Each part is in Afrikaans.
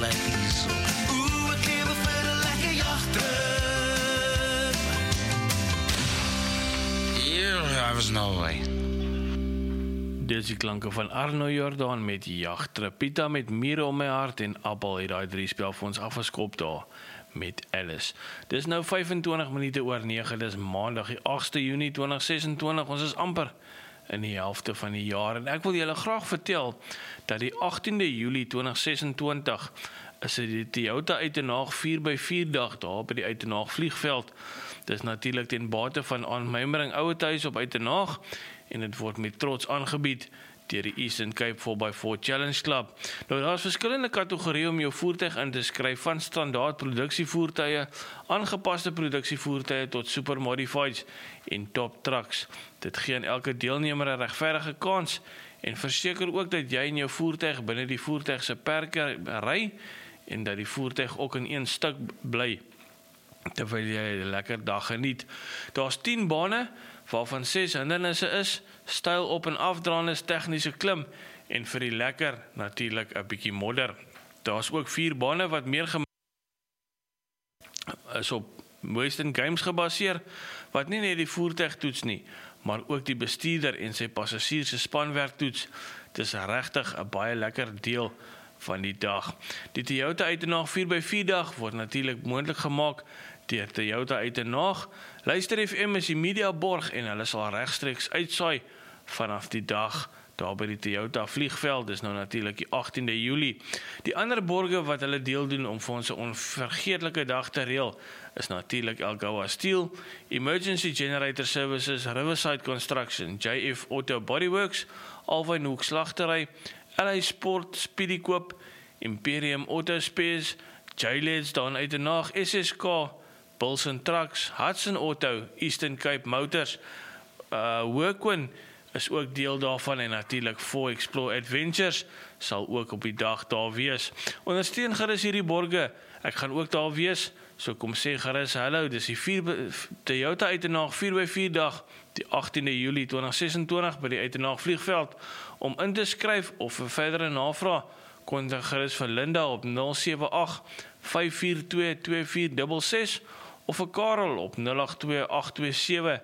gelijk hierso. Ek lewe vir 'n lekker jagtrip. Hier was no way. Dis die klanke van Arno Jordan met Jagtrip, Pita met Mure om my hart en Appel het daai 3 spel vir ons afgeskop daar met Alice. Dis nou 25 minute oor 9, dis maandag die 8ste Junie 2026, ons is amper in die helfte van die jaar en ek wil julle graag vertel dat die 18de Julie 2026 is die Toyota Uitenaag 4x4 dag daar by die Uitenaag vliegveld. Dis natuurlik ten bate van aanmymering Ouetehuis op Uitenaag en dit word met trots aangebied deur die Eastern Cape 4x4 Challenge Club. Nou daar is verskillende kategorieë om jou voertuig in te skryf, van standaard produksievoertuie, aangepaste produksievoertuie tot super modifieds en top trucks. Dit gee aan elke deelnemer 'n regverdige kans en verseker ook dat jy in jou voertuig binne die voertuig se perke ry en dat die voertuig ook in een stuk bly terwyl jy 'n lekker dag geniet. Daar's 10 bane waarvan 6 hindernisse is, styl op en afdraandes, tegniese klim en vir die lekker natuurlik 'n bietjie modder. Daar's ook 4 bane wat meer is op Western Games gebaseer, wat nie net die voertuig toets nie, maar ook die bestuurder en sy passasiers se spanwerk toets. Dis regtig 'n baie lekker deel van die dag. Die Toyota Uitenaag 4x4 dag word natuurlik moontlik gemaak deur Toyota Uitenaag. Luister FM is die mediaborg en hulle sal regstreeks uitsaai vanaf die dag daar by die Toyota vliegveld. Dis nou natuurlik die 18de Julie. Die ander borge wat hulle deel doen om vir ons 'n onvergeetlike dag te reël is natuurlik Algoa Steel, Emergency Generator Services, Riverside Construction, JF Auto Bodyworks, Alwyn Hoek Slagtery, LA Sport, Speedy Koop, Imperium Auto Spares, J-Leds daar uit 'n naag, SSK, Bilson Trucks, Hudson Auto, Eastern Cape Motors, Workwin is ook deel daarvan en natuurlik 4 Explore Adventures sal ook op die dag daar wees. Ondersteun gerus hierdie borge, ek gaan ook daar wees, so kom sê gerus hallo, dis die Toyota Uitenaag 4x4 dag, die 18de Julie 2026 by die Uitenaag vliegveld. Om in te skryf of vir verdere navraag, kontak gerus vir Linda op 078 542 2466 of vir Karel op 082 827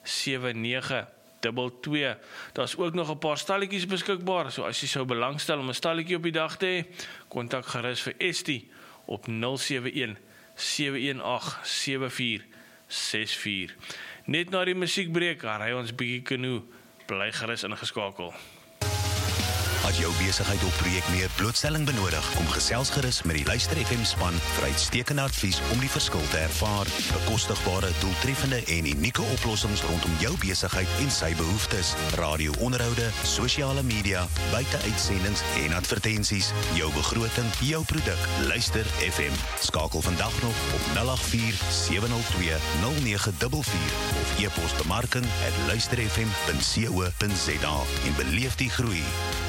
7922. Daar's ook nog 'n paar stalletjies beskikbaar, so as jy sou belangstel om 'n stalletjie op die dag te hê, kontak gerus vir Estie op 071 718 7464. Net na die musiekbreek, ry ons bietjie kanoe, bly gerus ingeskakel. As jou besigheid of projek meer blootstelling benodig, kom gesels gerus met die Luister FM span vir uitstekende advies om die verskil te ervaar. Bekostigbare, doeltreffende en unieke oplossings rondom jou besigheid en sy behoeftes. Radio-onderhoude, sosiale media, buiteuitsendings en advertensies. Jou begroting, jou produk. Luister FM. Skakel vandag nog op 084 702 0944 of e-pos bemarking@luisterfm.co.za en beleef die groei.